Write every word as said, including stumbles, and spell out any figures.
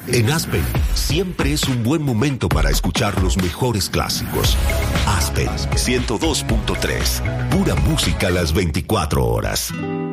En Aspen, siempre es un buen momento para escuchar los mejores clásicos. Aspen ciento dos punto tres, pura música a las veinticuatro horas.